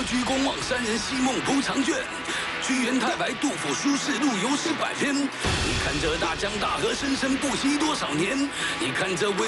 居公望山人西梦铺长卷，屈原太白杜甫书士陆游诗百篇。你看这大江大河，生生不息多少年？你看这巍